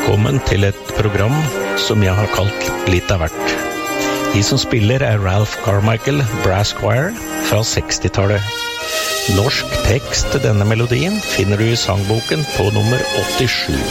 Velkommen til et program som jeg har kalt Litt av hvert. De som spiller Ralph Carmichael Brass Choir fra 60-tallet. Norsk tekst til denne melodien finner du i sangboken på nummer 87.